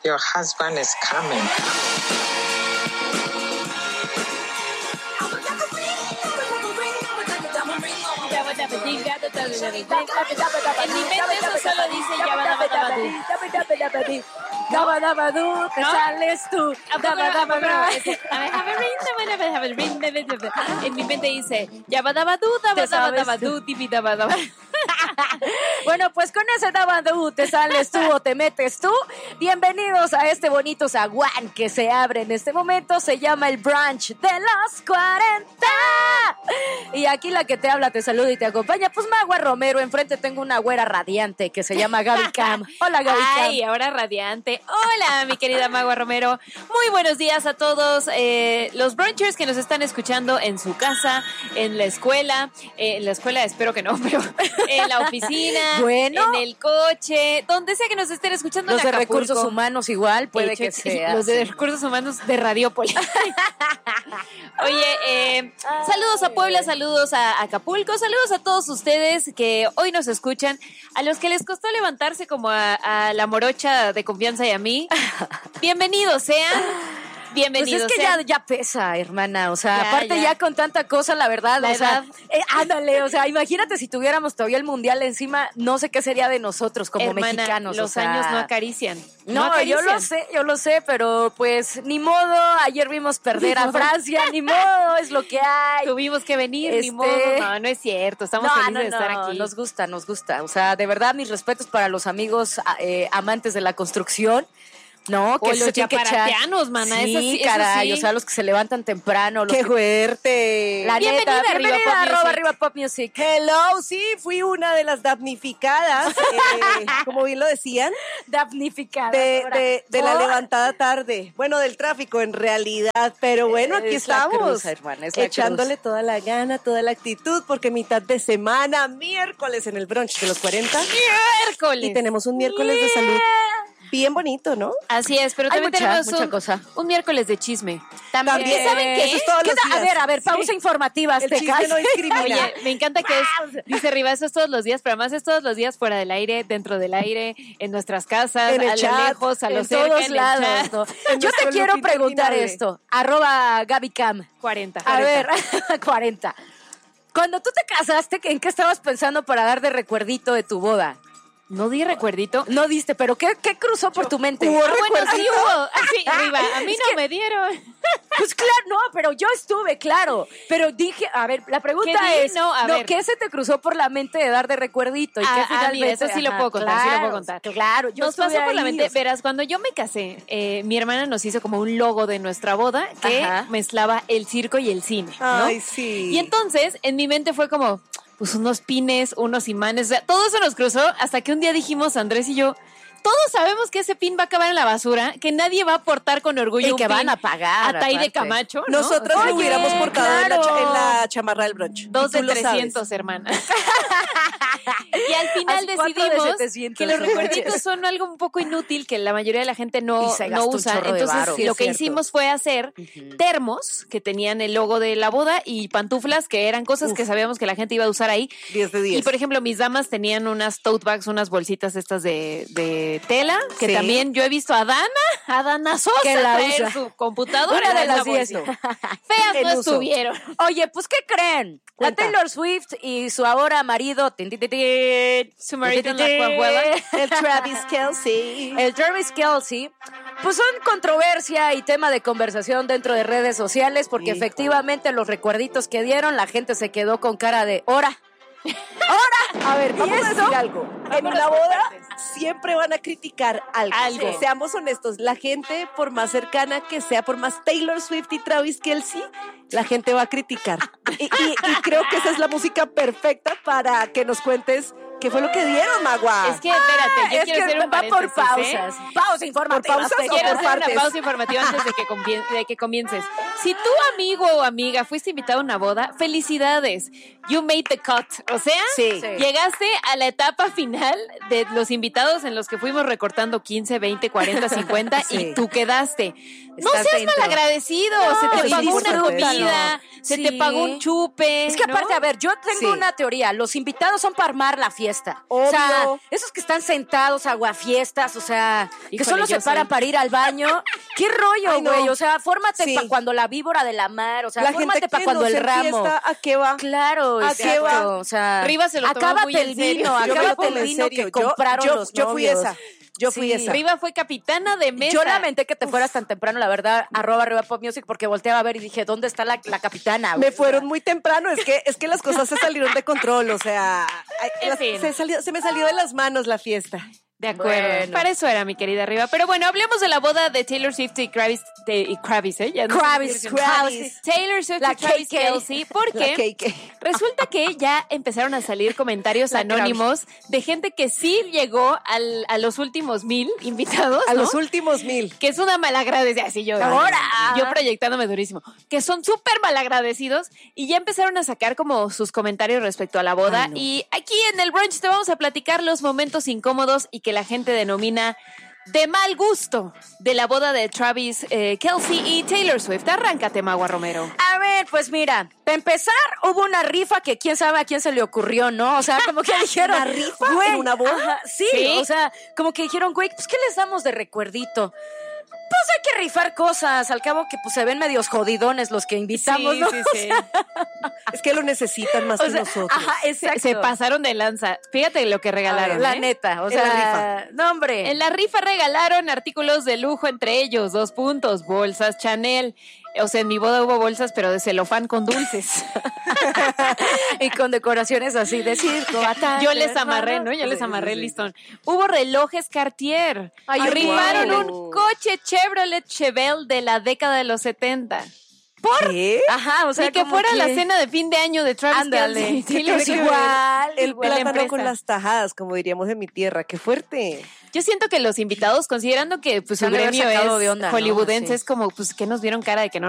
Your husband is coming. En mi mente eso solo dice Yabadabadabadú. Dabadabadú, te sales tú. En mi mente dice Yabadabadú, dabadabadabadú, dibidabadabadú. Bueno, pues con ese dabadú te sales tú o te metes tú. Bienvenidos a este bonito zaguán que se abre en este momento. Se llama el brunch de los 40. Y aquí la que te habla, te saluda y te acompaña, pues Magua Romero. Enfrente tengo una güera radiante que se llama Gaby Cam. Hola, Gaby Cam. Ay, ahora radiante. Hola, mi querida Magua Romero. Muy buenos días a todos los brunchers que nos están escuchando en su casa, en la escuela espero que no, pero en la oficina, bueno, en el coche, donde sea que nos estén escuchando. Los en de recursos humanos igual, puede que sea. Los de recursos humanos de Radiópolis. Oye, saludos a Puebla, saludos a Acapulco, saludos a todos ustedes que hoy nos escuchan, a los que les costó levantarse como a la morocha de confianza y a mí. Bienvenidos sean. Bienvenidos. Pues es que ya pesa, hermana, o sea, aparte ya con tanta cosa, la verdad, la edad. Ándale, o sea, imagínate si tuviéramos todavía el mundial encima, no sé qué sería de nosotros como hermana, mexicanos. Los años no acarician. No, acarician. yo lo sé, pero pues ni modo, ayer vimos perder a Francia, ni modo, es lo que hay. Tuvimos que venir, ni modo, no es cierto, estamos felices de estar aquí. Nos gusta, o sea, de verdad, mis respetos para los amigos amantes de la construcción. No, que los chaparatianos, mana. Sí, caray, sí. O sea, los que se levantan temprano. ¡Qué fuerte! La bienvenida, neta, bienvenida, arriba Pop Music. Hello, sí, fui una de las damnificadas, como bien lo decían. Damnificadas. De la levantada tarde. Bueno, del tráfico en realidad, pero bueno, aquí estamos. Cruz, hermana, echándole toda la gana, toda la actitud, porque mitad de semana, miércoles en el brunch de los 40. ¡Miércoles! Y tenemos un miércoles de salud. Bien bonito, ¿no? Así es, pero también tenemos un miércoles de chisme. También. ¿Saben qué? Eso es todos los días. A ver, pausa informativa. El chisme no discrimina. Oye, me encanta que dice Riva, eso es todos los días, pero además es todos los días fuera del aire, dentro del aire, en nuestras casas, en el a chat, lo lejos, a lo cerca, todos lados. ¿No? Yo te quiero preguntar esto. @GabyCam 40. A ver, 40. Cuando tú te casaste, ¿en qué estabas pensando para dar de recuerdito de tu boda? No di recuerdito. No diste, pero ¿qué cruzó por tu mente? Bueno, sí hubo. Sí, Riva, a mí no me dieron. Pues claro, no, pero yo estuve, claro. Pero dije, a ver, la pregunta es, ¿qué se te cruzó por la mente de dar de recuerdito? Y que finalmente, mira, eso sí lo puedo contar, Claro, yo nos pasó por la mente, verás, cuando yo me casé, mi hermana nos hizo como un logo de nuestra boda que mezclaba el circo y el cine, ¿no? Ay, sí. Y entonces, en mi mente fue como, pues unos pines, unos imanes, o sea, todo eso nos cruzó hasta que un día dijimos, Andrés y yo, todos sabemos que ese pin va a acabar en la basura, que nadie va a portar con orgullo y un que pin van a pagar a Tai de Camacho, ¿no? Nosotros lo hubiéramos portado en la chamarra del brunch. 2 de 300, hermana. Y al final decidimos que los recuerditos son algo un poco inútil, que la mayoría de la gente no usa. Entonces lo que hicimos fue hacer termos que tenían el logo de la boda y pantuflas que eran cosas que sabíamos que la gente iba a usar ahí. 10 de 10. Y por ejemplo, mis damas tenían unas tote bags, unas bolsitas estas de tela, que también yo he visto a Dana Sosa que la traer usa. su computadora. Una de las 10. Feas no estuvieron. Oye, pues ¿qué creen? Cuenta. La Taylor Swift y su ahora marido, su marido en la cuajuela, el Travis Kelce, pues son controversia y tema de conversación dentro de redes sociales, porque efectivamente los recuerditos que dieron, la gente se quedó con cara de ¡hora! A ver, vamos a decir algo. En una boda siempre van a criticar algo. Seamos honestos, la gente, por más cercana que sea, por más Taylor Swift y Travis Kelce, la gente va a criticar. Y creo que esa es la música perfecta para que nos cuentes qué fue lo que dieron, Magua. Es que, espérate, yo quiero hacer un paréntesis, por pausas. Pausa informativa. ¿Por pausas o quiero por hacer partes? una pausa informativa antes de que comiences. Si tu amigo o amiga fuiste invitado a una boda, felicidades. You made the cut. O sea, llegaste a la etapa final de los invitados en los que fuimos recortando 15, 20, 40, 50 y tú quedaste. No seas malagradecido. Se te pagó una comida, se te pagó un chupe. Es que aparte, a ver, yo tengo una teoría. Los invitados son para armar la fiesta. fiesta. Obvio. O sea, esos que están sentados, aguafiestas, o sea, que Híjole, solo se paran para ir al baño. ¿Qué rollo, Ay, no. güey? O sea, fórmate Sí. para cuando la víbora de la mar, o sea, La fórmate gente para que cuando no el se ramo. enfiesta, ¿a qué va? Claro, ¿A qué va? exacto. O sea, Riva se lo tomó muy acábate en el serio. vino, Yo me lo acábate tomé el en vino serio. que compraron los Yo fui novios. esa. Yo fui Sí. esa. Riva fue capitana de mesa. Yo lamenté que te fueras tan temprano, la verdad, @Riva Pop Music, porque volteaba a ver y dije, ¿dónde está la capitana? Me fueron muy temprano, es que las cosas se salieron de control, o sea, En fin. se me salió de las manos la fiesta. De acuerdo. Bueno. Para eso era mi querida Riva. Pero bueno, hablemos de la boda de Taylor Swift y Travis. Ya no sé Travis, si Travis. Taylor Swift La y Travis KK. Kelce, La porque cake. resulta que ya empezaron a salir comentarios La anónimos de gente que sí llegó a los últimos 1000 invitados, A ¿no? los últimos 1000. Que es una malagradecida, así yo. Ahora. Yo proyectándome durísimo. Que son súper malagradecidos y ya empezaron a sacar como sus comentarios respecto a la boda. Ay, no. Y aquí en el brunch te vamos a platicar los momentos incómodos y que la gente denomina de mal gusto de la boda de Travis Kelce y Taylor Swift. Arráncate, Magua Romero. A ver, pues mira, para empezar, hubo una rifa que quién sabe a quién se le ocurrió, ¿no? O sea, como que dijeron... ¿Una rifa güey, en una boda? ajá, sí, Sí. o sea, como que dijeron, güey, pues ¿qué les damos de recuerdito? Pues hay que rifar cosas, al cabo que pues se ven medios jodidones los que invitamos, ¿no? sí. Es que lo necesitan más O que sea, nosotros. ajá, exacto. Se pasaron de lanza. Fíjate lo que regalaron. La ¿eh? neta, o En sea, la rifa. no, hombre. En la rifa regalaron artículos de lujo, entre ellos, 2 puntos, bolsas Chanel. O sea, en mi boda hubo bolsas, pero de celofán con dulces. Y con decoraciones así de circo. Yo les amarré, ¿no? Yo les amarré el listón. Hubo relojes Cartier. Ay, Rifaron wow. un coche Chevrolet Chevelle de la década de los 70. ¿Qué? Ajá, o sea, Y que como fuera la que- cena de fin de año de Travis Ándale. Kelce y Sí, Taylor tiene que Swift. igual, El igual. la plátano empresa. con las tajadas, como diríamos en mi tierra. ¡Qué fuerte! Yo siento que los invitados, considerando que pues, Se su han de haber gremio sacado es de onda, ¿no? hollywoodense, Sí. es como, pues, que nos vieron cara de que no